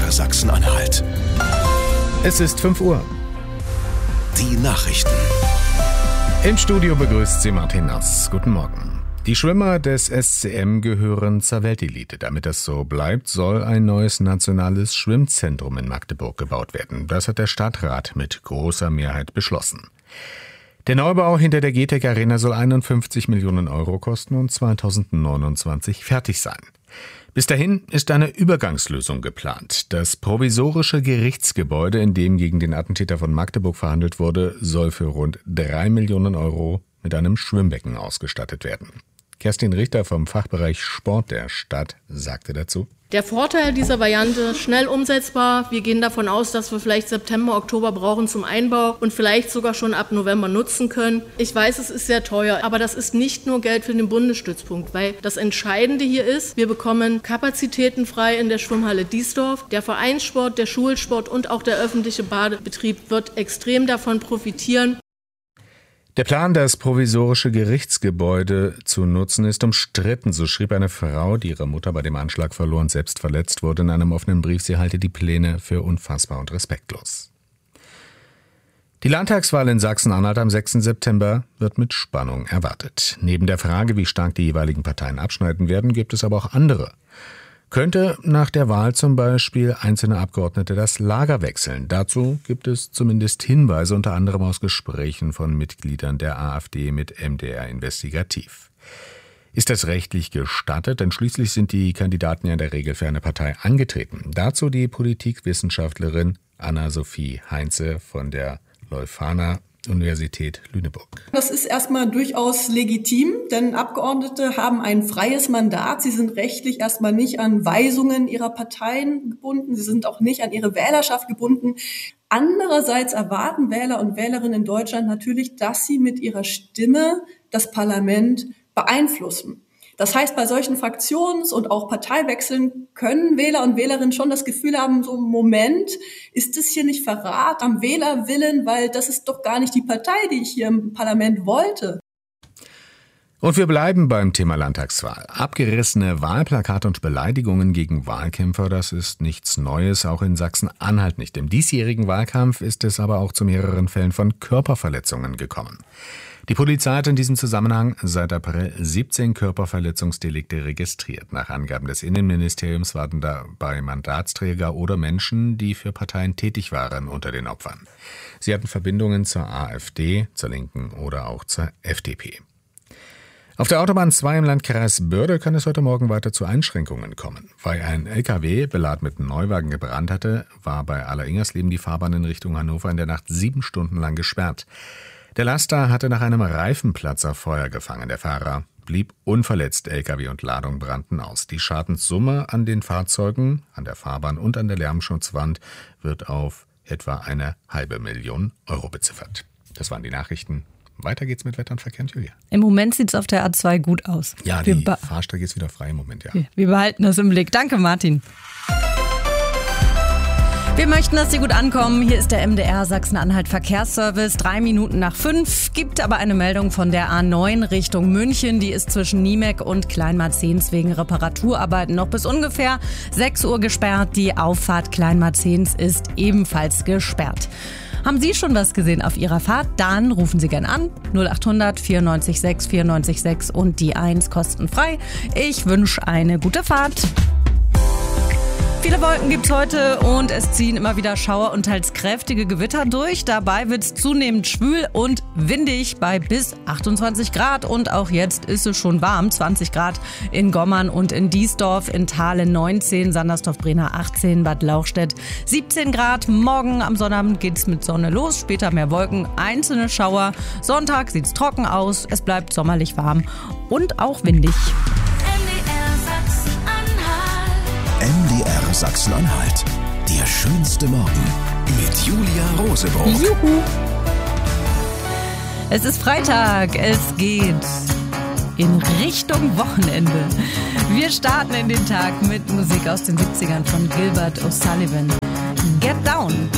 MDR Sachsen-Anhalt. Es ist 5 Uhr. Die Nachrichten. Im Studio begrüßt sie Martin Nass. Guten Morgen. Die Schwimmer des SCM gehören zur Weltelite. Damit das so bleibt, soll ein neues nationales Schwimmzentrum in Magdeburg gebaut werden. Das hat der Stadtrat mit großer Mehrheit beschlossen. Der Neubau hinter der GTEC Arena soll 51 Millionen Euro kosten und 2029 fertig sein. Bis dahin ist eine Übergangslösung geplant. Das provisorische Gerichtsgebäude, in dem gegen den Attentäter von Magdeburg verhandelt wurde, soll für rund 3 Millionen Euro mit einem Schwimmbecken ausgestattet werden. Kerstin Richter vom Fachbereich Sport der Stadt sagte dazu: Der Vorteil dieser Variante, schnell umsetzbar. Wir gehen davon aus, dass wir vielleicht September, Oktober brauchen zum Einbau und vielleicht sogar schon ab November nutzen können. Ich weiß, es ist sehr teuer, aber das ist nicht nur Geld für den Bundesstützpunkt, weil das Entscheidende hier ist, wir bekommen Kapazitäten frei in der Schwimmhalle Diesdorf. Der Vereinssport, der Schulsport und auch der öffentliche Badebetrieb wird extrem davon profitieren. Der Plan, das provisorische Gerichtsgebäude zu nutzen, ist umstritten, so schrieb eine Frau, die ihre Mutter bei dem Anschlag verlor und selbst verletzt wurde, in einem offenen Brief. Sie halte die Pläne für unfassbar und respektlos. Die Landtagswahl in Sachsen-Anhalt am 6. September wird mit Spannung erwartet. Neben der Frage, wie stark die jeweiligen Parteien abschneiden werden, gibt es aber auch andere. Könnte nach der Wahl zum Beispiel einzelne Abgeordnete das Lager wechseln? Dazu gibt es zumindest Hinweise, unter anderem aus Gesprächen von Mitgliedern der AfD mit MDR Investigativ. Ist das rechtlich gestattet? Denn schließlich sind die Kandidaten ja in der Regel für eine Partei angetreten. Dazu die Politikwissenschaftlerin Anna-Sophie Heinze von der Leuphana Universität Lüneburg. Das ist erstmal durchaus legitim, denn Abgeordnete haben ein freies Mandat. Sie sind rechtlich erstmal nicht an Weisungen ihrer Parteien gebunden. Sie sind auch nicht an ihre Wählerschaft gebunden. Andererseits erwarten Wähler und Wählerinnen in Deutschland natürlich, dass sie mit ihrer Stimme das Parlament beeinflussen. Das heißt, bei solchen Fraktions- und auch Parteiwechseln können Wähler und Wählerinnen schon das Gefühl haben, so Moment, ist das hier nicht Verrat am Wählerwillen, weil das ist doch gar nicht die Partei, die ich hier im Parlament wollte. Und wir bleiben beim Thema Landtagswahl. Abgerissene Wahlplakate und Beleidigungen gegen Wahlkämpfer, das ist nichts Neues, auch in Sachsen-Anhalt nicht. Im diesjährigen Wahlkampf ist es aber auch zu mehreren Fällen von Körperverletzungen gekommen. Die Polizei hat in diesem Zusammenhang seit April 17 Körperverletzungsdelikte registriert. Nach Angaben des Innenministeriums waren dabei Mandatsträger oder Menschen, die für Parteien tätig waren, unter den Opfern. Sie hatten Verbindungen zur AfD, zur Linken oder auch zur FDP. Auf der Autobahn 2 im Landkreis Börde kann es heute Morgen weiter zu Einschränkungen kommen. Weil ein LKW beladen mit Neuwagen gebrannt hatte, war bei Aller-Ingersleben die Fahrbahn in Richtung Hannover in der Nacht 7 Stunden lang gesperrt. Der Laster hatte nach einem Reifenplatzer Feuer gefangen. Der Fahrer blieb unverletzt. LKW und Ladung brannten aus. Die Schadenssumme an den Fahrzeugen, an der Fahrbahn und an der Lärmschutzwand wird auf etwa 500.000 Euro beziffert. Das waren die Nachrichten. Weiter geht's mit Wetter und Verkehr und Julia. Im Moment sieht's auf der A2 gut aus. Ja, die Fahrstrecke ist wieder frei im Moment, ja. Wir behalten das im Blick. Danke, Martin. Wir möchten, dass Sie gut ankommen. Hier ist der MDR Sachsen-Anhalt Verkehrsservice. 3 Minuten nach 5. Gibt aber eine Meldung von der A9 Richtung München. Die ist zwischen Niemek und Kleinmarzens wegen Reparaturarbeiten noch bis ungefähr 6 Uhr gesperrt. Die Auffahrt Kleinmarzens ist ebenfalls gesperrt. Haben Sie schon was gesehen auf Ihrer Fahrt? Dann rufen Sie gern an. 0800 94 6 94 6 und die 1 kostenfrei. Ich wünsche eine gute Fahrt. Viele Wolken gibt's heute und es ziehen immer wieder Schauer und teils kräftige Gewitter durch. Dabei wird's zunehmend schwül und windig bei bis 28 Grad. Und auch jetzt ist es schon warm. 20 Grad in Gommern und in Diesdorf, in Thale 19, Sandersdorf-Brenner 18, Bad Lauchstädt 17 Grad. Morgen am Sonnabend geht's mit Sonne los, später mehr Wolken, einzelne Schauer. Sonntag sieht's trocken aus, es bleibt sommerlich warm und auch windig. MDR Sachsen-Anhalt. Der schönste Morgen mit Julia Rosenbrock. Juhu! Es ist Freitag, es geht in Richtung Wochenende. Wir starten in den Tag mit Musik aus den 70ern von Gilbert O'Sullivan. Get Down.